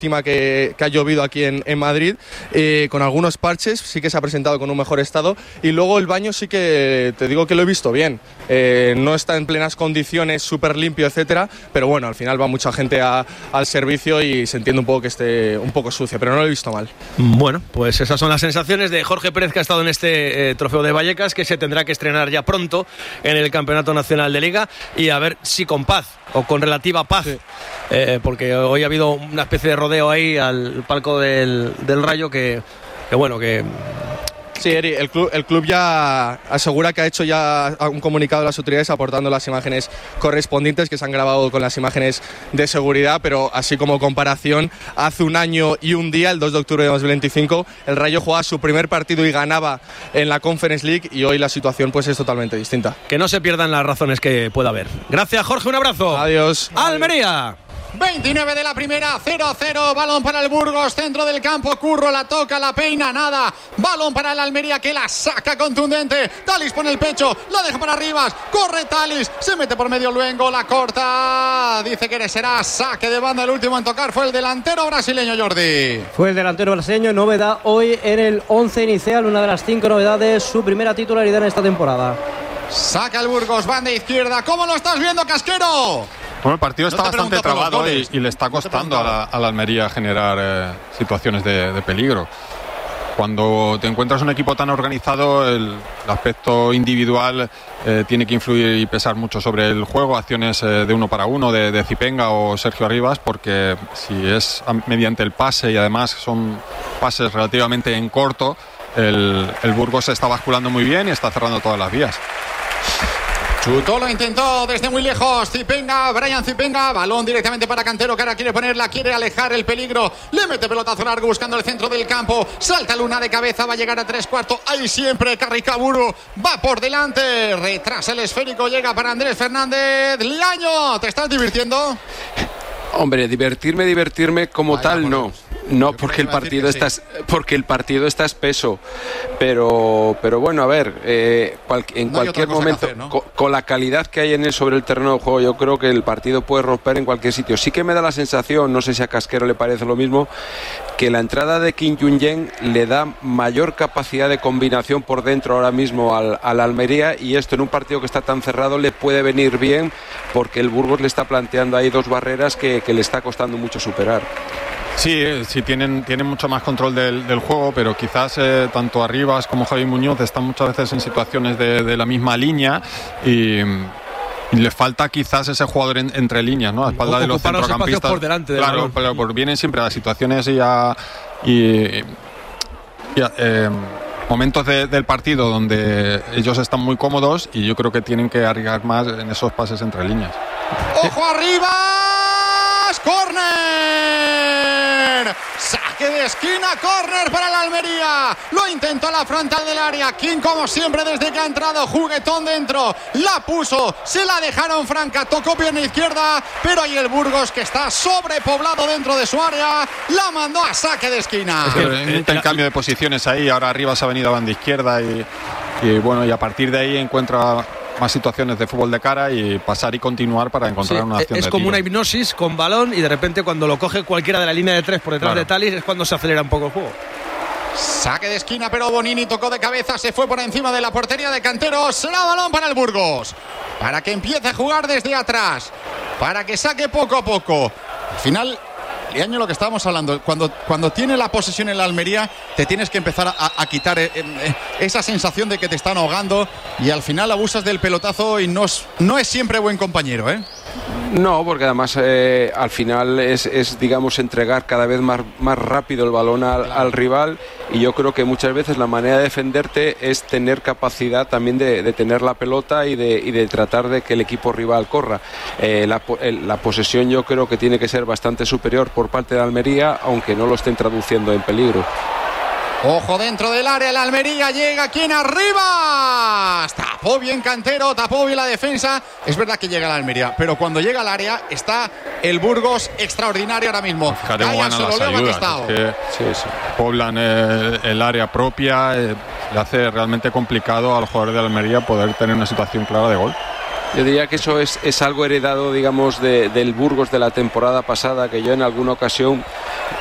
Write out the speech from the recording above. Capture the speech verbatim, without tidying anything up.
Que, que ha llovido aquí en, en Madrid, eh, con algunos parches, sí que se ha presentado con un mejor estado, y luego el baño sí que te digo que lo he visto bien, eh, no está en plenas condiciones, súper limpio, etcétera, pero bueno, al final va mucha gente a, al servicio y se entiende un poco que esté un poco sucio, pero no lo he visto mal. Bueno, pues esas son las sensaciones de Jorge Pérez, que ha estado en este eh, Trofeo de Vallecas, que se tendrá que estrenar ya pronto en el Campeonato Nacional de Liga, y a ver si con paz o con relativa paz, sí. eh, porque hoy ha habido una especie de rodeo ahí al palco del, del Rayo que, que bueno, que... Sí, Eri, el club, el club ya asegura que ha hecho ya un comunicado a las autoridades aportando las imágenes correspondientes que se han grabado con las imágenes de seguridad, pero así como comparación, hace un año y un día, el dos de octubre de dos mil veinticinco, el Rayo jugaba su primer partido y ganaba en la Conference League, y hoy la situación pues es totalmente distinta. Que no se pierdan las razones que pueda haber. Gracias, Jorge, un abrazo. Adiós. Almería. veintinueve de la primera, cero a cero, balón para el Burgos, centro del campo, Curro la toca, la peina, nada, balón para el Almería que la saca contundente, Talis pone el pecho, la deja para Rivas, corre Talis, se mete por medio Luengo, la corta, dice que será saque de banda, el último en tocar fue el delantero brasileño, Jordi. Fue el delantero brasileño, novedad hoy en el once inicial, una de las cinco novedades, su primera titularidad en esta temporada. Saca el Burgos, banda izquierda, ¿cómo lo estás viendo, Casquero? Bueno, el partido está no bastante trabado y, y le está costando no a, la, a la Almería generar eh, situaciones de, de peligro. Cuando te encuentras un equipo tan organizado, el, el aspecto individual eh, tiene que influir y pesar mucho sobre el juego. Acciones eh, de uno para uno de, de Zipenga o Sergio Arribas, porque si es mediante el pase y además son pases relativamente en corto, el, el Burgos se está basculando muy bien y está cerrando todas las vías. Chutó, lo intentó desde muy lejos Zipenga, Brian Zipenga, balón directamente para Cantero, que ahora quiere ponerla, quiere alejar el peligro, le mete pelotazo largo buscando el centro del campo, salta Luna de cabeza, va a llegar a tres cuartos, ahí siempre Carricaburu, va por delante, retrasa el esférico, llega para Andrés Fernández. Liaño, ¿te estás divirtiendo? Hombre, divertirme, divertirme como Vaya, tal, no. No, porque el partido está sí. porque el partido está espeso, pero pero bueno, a ver, eh, cual, en no cualquier momento, hacer, ¿no? con, con la calidad que hay en él sobre el terreno de juego, yo creo que el partido puede romper en cualquier sitio. Sí que me da la sensación, no sé si a Casquero le parece lo mismo, que la entrada de Kim Jung-yen le da mayor capacidad de combinación por dentro ahora mismo al, al Almería, y esto en un partido que está tan cerrado le puede venir bien, porque el Burgos le está planteando ahí dos barreras que, que le está costando mucho superar. Sí, sí tienen, tienen mucho más control del, del juego, pero quizás eh, tanto Arribas como Javi Muñoz están muchas veces en situaciones de, de la misma línea y, y le falta quizás ese jugador en, entre líneas, ¿no? A espalda de los centrocampistas. Por delante del claro, balón. Pero por, vienen siempre a las situaciones y a, y, y a eh, momentos de, del partido donde ellos están muy cómodos, y yo creo que tienen que arriesgar más en esos pases entre líneas. ¡Ojo Arribas! ¡Córner! Saque de esquina, córner para la Almería. Lo intentó a la frontal del área. King, como siempre, desde que ha entrado, juguetón dentro. La puso, se la dejaron franca. Tocó pierna izquierda, pero ahí el Burgos, que está sobrepoblado dentro de su área, la mandó a saque de esquina. Es que un intercambio de posiciones ahí. Ahora arriba se ha venido a banda izquierda y, y bueno, y a partir de ahí encuentra más situaciones de fútbol de cara y pasar y continuar para encontrar sí, una acción es de como tiro. Una hipnosis con balón, y de repente cuando lo coge cualquiera de la línea de tres por detrás claro. de Talis es cuando se acelera un poco el juego. Saque de esquina, pero Bonini tocó de cabeza, se fue por encima de la portería de Cantero. Será balón para el Burgos, para que empiece a jugar desde atrás, para que saque poco a poco. Al final, Liaño, lo que estábamos hablando, cuando, cuando tiene la posesión en la Almería, te tienes que empezar a, a quitar eh, eh, esa sensación de que te están ahogando, y al final abusas del pelotazo y no es, no es siempre buen compañero, ¿eh? No, porque además eh, al final es, es, digamos, entregar cada vez más, más rápido el balón al, claro. al rival, y yo creo que muchas veces la manera de defenderte es tener capacidad también de, de tener la pelota y de, y de tratar de que el equipo rival corra. Eh, la, el, la posesión yo creo que tiene que ser bastante superior por parte de Almería, aunque no lo estén traduciendo en peligro. Ojo dentro del área, la Almería llega quien arriba. Tapó bien Cantero, tapó bien la defensa. Es verdad que llega la Almería, pero cuando llega al área está el Burgos extraordinario ahora mismo. Fíjate cómo van a las ayudas. Es que sí, sí. poblan el, el área propia, eh, le hace realmente complicado a los jugadores de la Almería poder tener una situación clara de gol. Yo diría que eso es, es algo heredado, digamos, de, del Burgos de la temporada pasada, que yo en alguna ocasión